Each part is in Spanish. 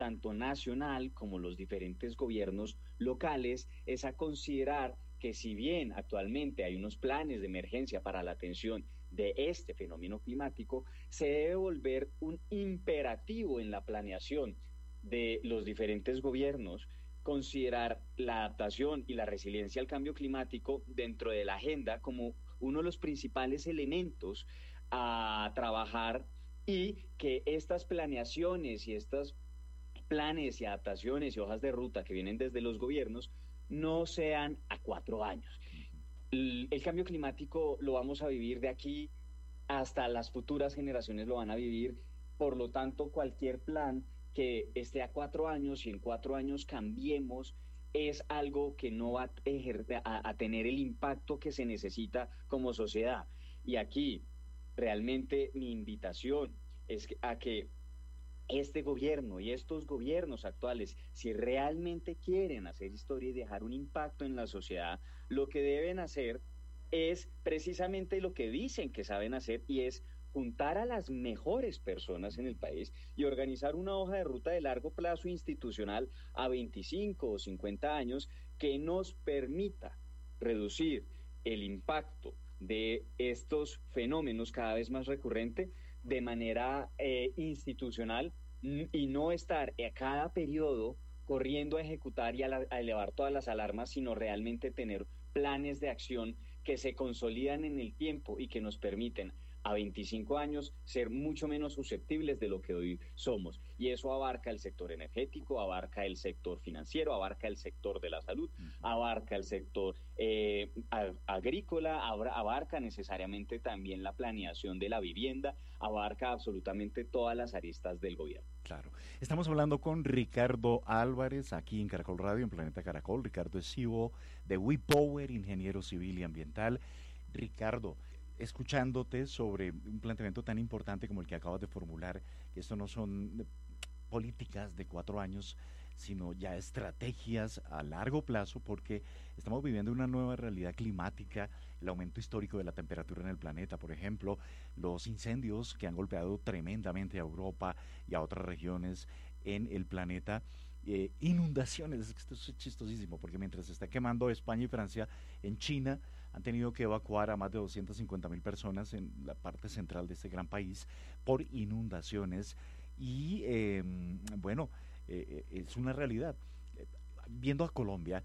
tanto nacional como los diferentes gobiernos locales, es a considerar que si bien actualmente hay unos planes de emergencia para la atención de este fenómeno climático, se debe volver un imperativo en la planeación de los diferentes gobiernos considerar la adaptación y la resiliencia al cambio climático dentro de la agenda como uno de los principales elementos a trabajar, y que estas planeaciones y estos planes y adaptaciones y hojas de ruta que vienen desde los gobiernos no sean a 4 años. El cambio climático lo vamos a vivir de aquí hasta las futuras generaciones lo van a vivir, por lo tanto cualquier plan que esté a 4 años y en 4 años cambiemos es algo que no va a tener el impacto que se necesita como sociedad. Y aquí realmente mi invitación es a que este gobierno y estos gobiernos actuales, si realmente quieren hacer historia y dejar un impacto en la sociedad, lo que deben hacer es precisamente lo que dicen que saben hacer, y es juntar a las mejores personas en el país y organizar una hoja de ruta de largo plazo institucional a 25 o 50 años que nos permita reducir el impacto de estos fenómenos cada vez más recurrentes de manera institucional, y no estar a cada periodo corriendo a ejecutar y a elevar todas las alarmas, sino realmente tener planes de acción que se consolidan en el tiempo y que nos permiten a 25 años ser mucho menos susceptibles de lo que hoy somos. Y eso abarca el sector energético, abarca el sector financiero, abarca el sector de la salud, abarca el sector agrícola, abarca necesariamente también la planeación de la vivienda, abarca absolutamente todas las aristas del gobierno. Claro. Estamos hablando con Ricardo Álvarez, aquí en Caracol Radio, en Planeta Caracol. Ricardo es CEO de WePower, ingeniero civil y ambiental. Ricardo, escuchándote sobre un planteamiento tan importante como el que acabas de formular, que esto no son políticas de 4 años, sino ya estrategias a largo plazo, porque estamos viviendo una nueva realidad climática, el aumento histórico de la temperatura en el planeta, por ejemplo, los incendios que han golpeado tremendamente a Europa y a otras regiones en el planeta, inundaciones. Esto es chistosísimo, porque mientras se está quemando España y Francia, en China han tenido que evacuar a más de 250,000 personas en la parte central de este gran país por inundaciones. Y bueno, es una realidad. Viendo a Colombia,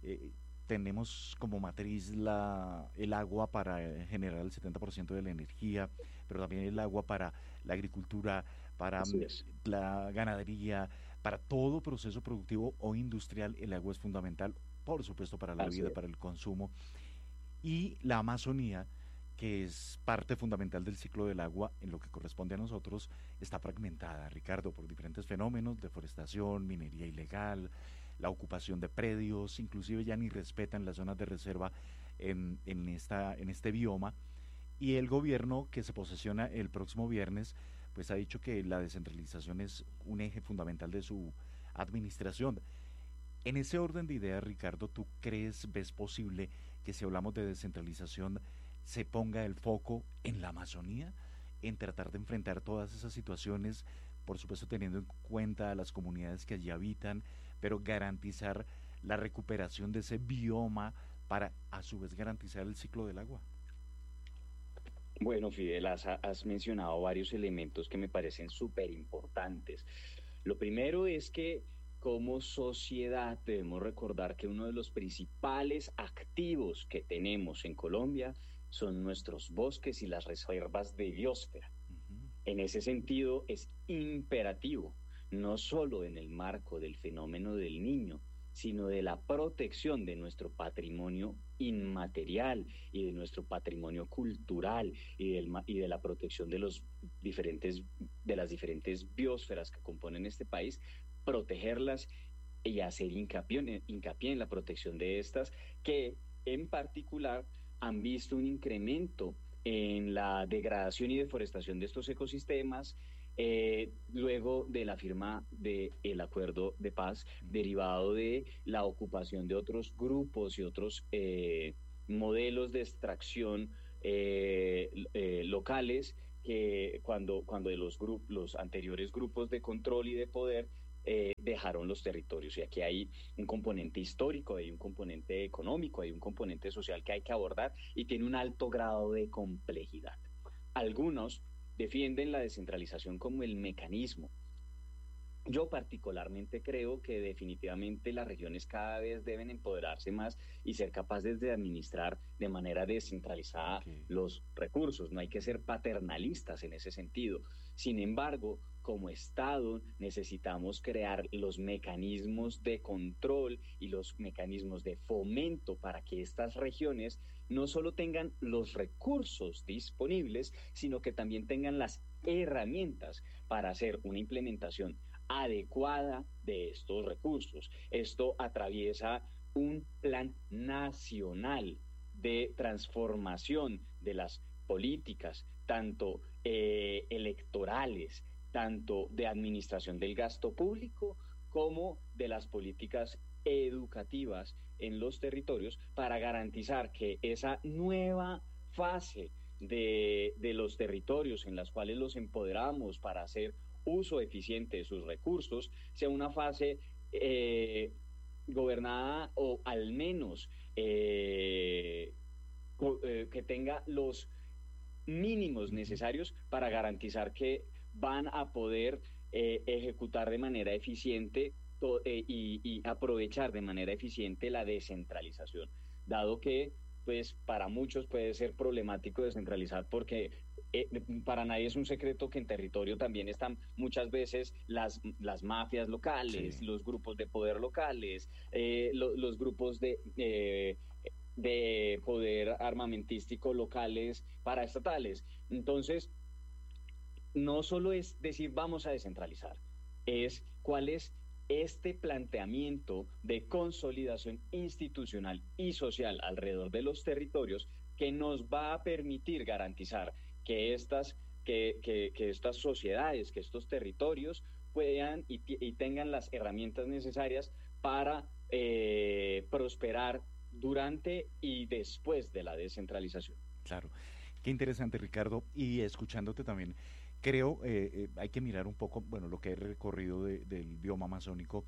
tenemos como matriz el agua para generar el 70% de la energía, pero también el agua para la agricultura, para la ganadería, para todo proceso productivo o industrial. El agua es fundamental, por supuesto, para la vida, para el consumo. Y la Amazonía, que es parte fundamental del ciclo del agua en lo que corresponde a nosotros, está fragmentada, Ricardo, por diferentes fenómenos: deforestación, minería ilegal, la ocupación de predios, inclusive ya ni respetan las zonas de reserva en este bioma. Y el gobierno, que se posesiona el próximo viernes, pues ha dicho que la descentralización es un eje fundamental de su administración. En ese orden de ideas, Ricardo, ¿tú ves posible que, si hablamos de descentralización, se ponga el foco en la Amazonía, en tratar de enfrentar todas esas situaciones, por supuesto teniendo en cuenta a las comunidades que allí habitan, pero garantizar la recuperación de ese bioma para, a su vez, garantizar el ciclo del agua? Bueno, Fidel, has mencionado varios elementos que me parecen súper importantes. Lo primero es que como sociedad debemos recordar que uno de los principales activos que tenemos en Colombia son nuestros bosques y las reservas de biosfera. En ese sentido es imperativo, no solo en el marco del fenómeno del Niño, sino de la protección de nuestro patrimonio inmaterial y de nuestro patrimonio cultural y de la protección de las diferentes biosferas que componen este país, protegerlas y hacer hincapié en la protección de estas, que en particular han visto un incremento en la degradación y deforestación de estos ecosistemas, luego de la firma del acuerdo de paz, derivado de la ocupación de otros grupos y otros modelos de extracción locales, que cuando de los anteriores grupos de control y de poder dejaron los territorios. Y aquí hay un componente histórico, hay un componente económico, hay un componente social que hay que abordar y tiene un alto grado de complejidad. Algunos defienden la descentralización como el mecanismo. Yo particularmente creo que definitivamente las regiones cada vez deben empoderarse más y ser capaces de administrar de manera descentralizada los recursos. No hay que ser paternalistas en ese sentido. Sin embargo, como Estado necesitamos crear los mecanismos de control y los mecanismos de fomento para que estas regiones no solo tengan los recursos disponibles, sino que también tengan las herramientas para hacer una implementación adecuada de estos recursos. Esto atraviesa un plan nacional de transformación de las políticas, tanto electorales, tanto de administración del gasto público, como de las políticas educativas en los territorios, para garantizar que esa nueva fase de los territorios en las cuales los empoderamos para hacer uso eficiente de sus recursos sea una fase gobernada o al menos que tenga los mínimos necesarios para garantizar que van a poder ejecutar de manera eficiente y aprovechar de manera eficiente la descentralización, dado que pues para muchos puede ser problemático descentralizar porque para nadie es un secreto que en territorio también están muchas veces las mafias locales, sí, los grupos de poder locales, los grupos de poder armamentístico locales paraestatales. Entonces, no solo es decir vamos a descentralizar, es cuál es este planteamiento de consolidación institucional y social alrededor de los territorios que nos va a permitir garantizar que estas sociedades, que estos territorios puedan y tengan las herramientas necesarias para prosperar durante y después de la descentralización. Claro, qué interesante, Ricardo, y escuchándote también, creo hay que mirar un poco, bueno, lo que he recorrido del bioma amazónico,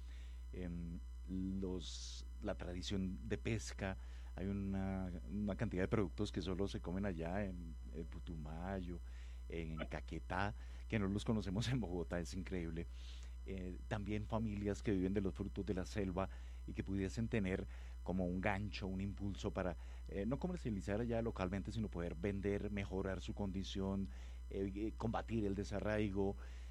la tradición de pesca. Hay una cantidad de productos que solo se comen allá en Putumayo, en Caquetá, que no los conocemos en Bogotá, es increíble. También familias que viven de los frutos de la selva y que pudiesen tener como un gancho, un impulso para no comercializar allá localmente, sino poder vender, mejorar su condición, combatir el desarraigo.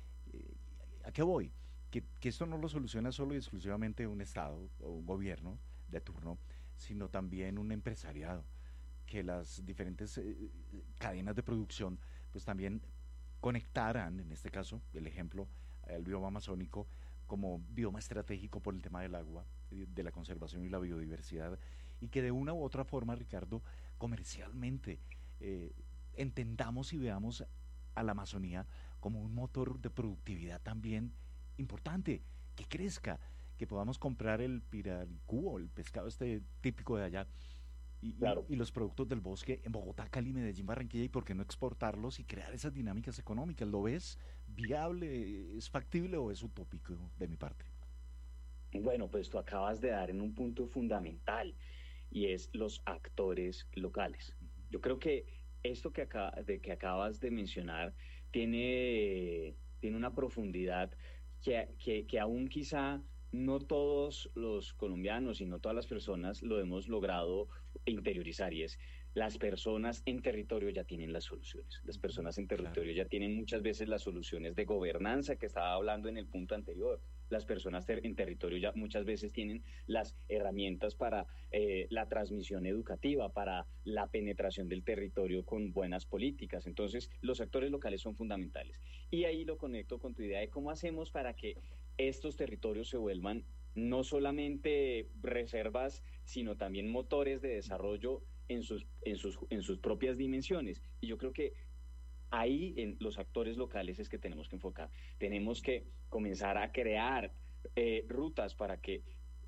¿A qué voy? Que esto no lo soluciona solo y exclusivamente un Estado o un gobierno de turno, sino también un empresariado, que las diferentes cadenas de producción pues también conectaran, en este caso, el ejemplo, el bioma amazónico como bioma estratégico por el tema del agua, de la conservación y la biodiversidad, y que de una u otra forma, Ricardo, comercialmente entendamos y veamos a la Amazonía como un motor de productividad también importante, que crezca, que podamos comprar el piranicú, el pescado este típico de allá, claro, y los productos del bosque en Bogotá, Cali, Medellín, Barranquilla, y por qué no exportarlos y crear esas dinámicas económicas. ¿Lo ves viable, es factible o es utópico de mi parte? Bueno, pues tú acabas de dar en un punto fundamental y es los actores locales. Yo creo que esto que acabas de mencionar tiene una profundidad que aún quizá no todos los colombianos y no todas las personas lo hemos logrado interiorizar, y es: las personas en territorio ya tienen las soluciones. Las personas en territorio ya tienen muchas veces las soluciones de gobernanza que estaba hablando en el punto anterior. Las personas en territorio ya muchas veces tienen las herramientas para la transmisión educativa, para la penetración del territorio con buenas políticas. Entonces, los actores locales son fundamentales. Y ahí lo conecto con tu idea de cómo hacemos para que estos territorios se vuelvan no solamente reservas, sino también motores de desarrollo en sus propias dimensiones. Y yo creo que ahí en los actores locales es que tenemos que enfocar. Tenemos que comenzar a crear rutas para que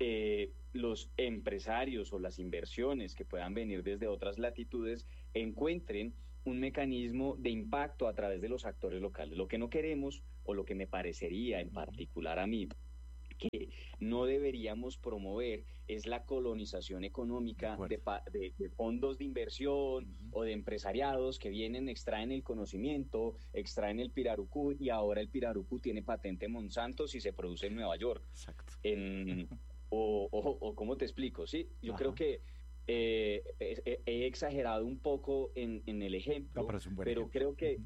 los empresarios o las inversiones que puedan venir desde otras latitudes encuentren un mecanismo de impacto a través de los actores locales. Lo que no queremos, o lo que me parecería en particular a mí que no deberíamos promover es la colonización económica de fondos de inversión o de empresariados que vienen, extraen el conocimiento, extraen el pirarucú, y ahora el pirarucú tiene patente Monsanto si se produce en Nueva York. Exacto. O ¿cómo te explico? Sí, yo creo que he exagerado un poco en el ejemplo, pero creo que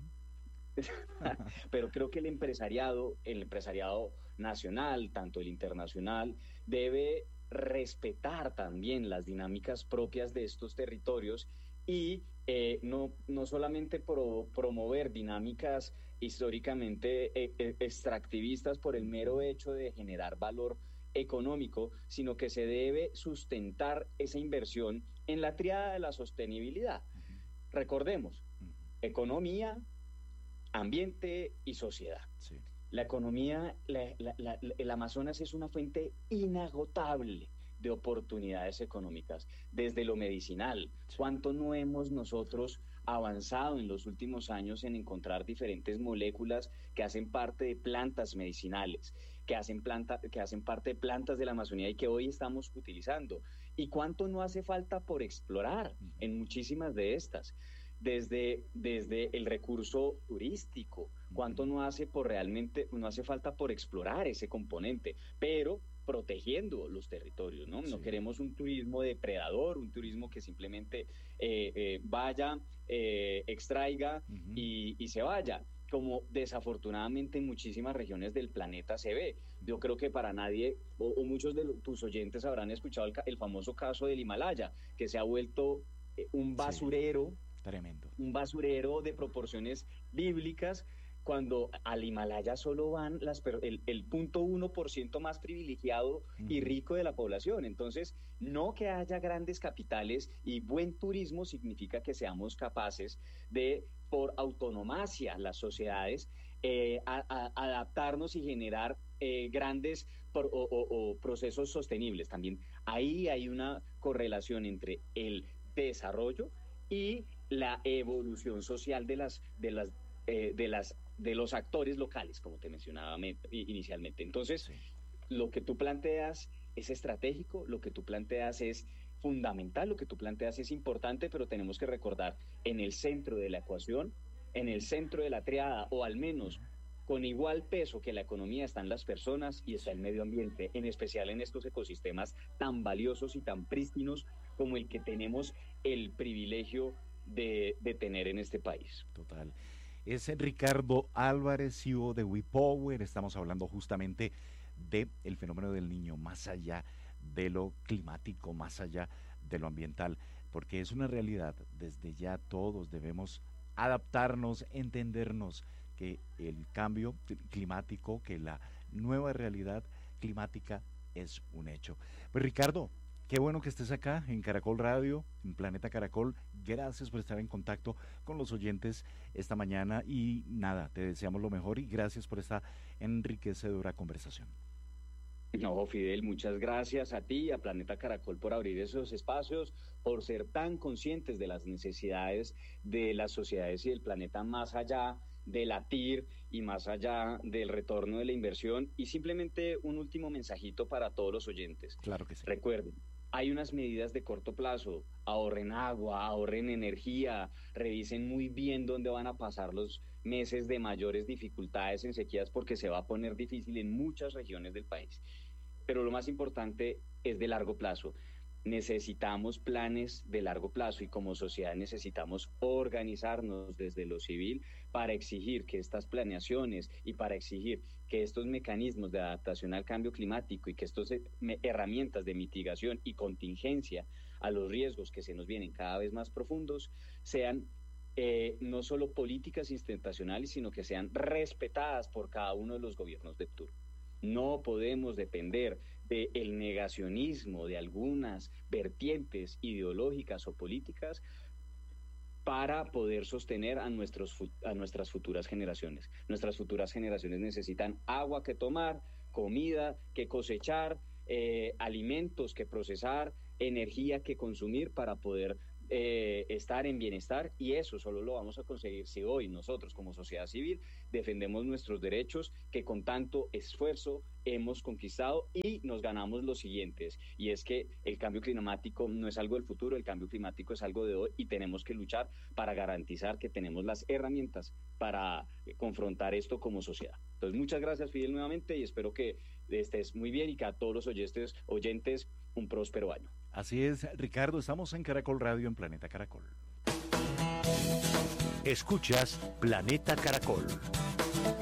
pero creo que el empresariado nacional, tanto el internacional, debe respetar también las dinámicas propias de estos territorios y no solamente promover dinámicas históricamente extractivistas por el mero hecho de generar valor económico, sino que se debe sustentar esa inversión en la tríada de la sostenibilidad. Recordemos, economía, ambiente y sociedad. Sí. La economía, el Amazonas es una fuente inagotable de oportunidades económicas, desde lo medicinal. Sí. ¿Cuánto no hemos nosotros avanzado en los últimos años en encontrar diferentes moléculas que hacen parte de plantas medicinales, que hacen parte de plantas de la Amazonía y que hoy estamos utilizando? ¿Y cuánto no hace falta por explorar en muchísimas de estas? Desde el recurso turístico, cuánto no hace falta por explorar ese componente, pero protegiendo los territorios, ¿no? Sí. No queremos un turismo depredador, un turismo que simplemente vaya, extraiga y se vaya, como desafortunadamente en muchísimas regiones del planeta se ve. Yo creo que para nadie, o muchos de tus oyentes habrán escuchado el famoso caso del Himalaya, que se ha vuelto un basurero. Sí. Tremendo. Un basurero de proporciones bíblicas, cuando al Himalaya solo van el 0.1% más privilegiado y rico de la población. Entonces, no que haya grandes capitales y buen turismo significa que seamos capaces de, por autonomacia, las sociedades, adaptarnos y generar grandes procesos sostenibles. También ahí hay una correlación entre el desarrollo y la evolución social de los actores locales, como te mencionaba inicialmente. Entonces, sí. Lo que tú planteas es estratégico, lo que tú planteas es fundamental, lo que tú planteas es importante, pero tenemos que recordar, en el centro de la ecuación, en el centro de la triada, o al menos con igual peso que la economía, están las personas y está el medio ambiente, en especial en estos ecosistemas tan valiosos y tan prístinos como el que tenemos el privilegio de tener en este país. Total. Es Ricardo Álvarez, CEO de WePower. Estamos hablando justamente del fenómeno del Niño, más allá de lo climático, más allá de lo ambiental, porque es una realidad. Desde ya todos debemos adaptarnos, entendernos que el cambio climático, que la nueva realidad climática es un hecho. Pues Ricardo, qué bueno que estés acá en Caracol Radio, en Planeta Caracol. Gracias por estar en contacto con los oyentes esta mañana y nada, te deseamos lo mejor y gracias por esta enriquecedora conversación. No, Fidel, muchas gracias a ti y a Planeta Caracol por abrir esos espacios, por ser tan conscientes de las necesidades de las sociedades y del planeta, más allá de latir y más allá del retorno de la inversión. Y simplemente un último mensajito para todos los oyentes. Claro que sí. Recuerden, hay unas medidas de corto plazo: ahorren agua, ahorren energía, revisen muy bien dónde van a pasar los meses de mayores dificultades en sequías, porque se va a poner difícil en muchas regiones del país. Pero lo más importante es de largo plazo. Necesitamos planes de largo plazo y como sociedad necesitamos organizarnos desde lo civil para exigir que estas planeaciones y para exigir que estos mecanismos de adaptación al cambio climático y que estas herramientas de mitigación y contingencia a los riesgos que se nos vienen cada vez más profundos sean no solo políticas institucionales, sino que sean respetadas por cada uno de los gobiernos de turno. No podemos depender del negacionismo de algunas vertientes ideológicas o políticas para poder sostener a nuestras futuras generaciones. Nuestras futuras generaciones necesitan agua que tomar, comida que cosechar, alimentos que procesar, energía que consumir para poder estar en bienestar, y eso solo lo vamos a conseguir si hoy nosotros como sociedad civil defendemos nuestros derechos que con tanto esfuerzo hemos conquistado, y nos ganamos los siguientes, y es que el cambio climático no es algo del futuro, el cambio climático es algo de hoy, y tenemos que luchar para garantizar que tenemos las herramientas para confrontar esto como sociedad. Entonces, muchas gracias, Fidel, nuevamente, y espero que estés muy bien y que a todos los oyentes un próspero año. Así es, Ricardo, estamos en Caracol Radio, en Planeta Caracol. Escuchas Planeta Caracol.